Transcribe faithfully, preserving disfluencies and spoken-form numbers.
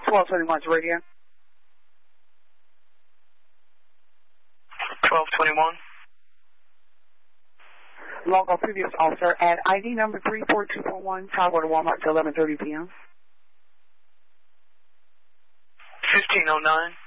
twelve twenty-one to radio. twelve twenty-one. Log on previous officer at I D number three four two four one, Tower to Walmart to eleven thirty p.m. fifteen oh nine.